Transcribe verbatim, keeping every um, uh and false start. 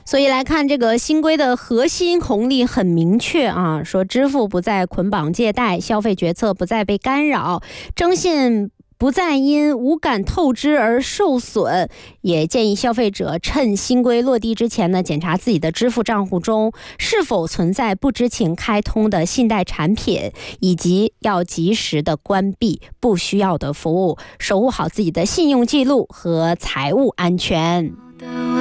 所以来看这个新规的核心红利很明确啊，说支付不再捆绑借贷，消费决策不再被干扰，征信不再因无感透支而受损，也建议消费者趁新规落地之前呢，检查自己的支付账户中是否存在不知情开通的信贷产品，以及要及时的关闭不需要的服务，守护好自己的信用记录和财务安全。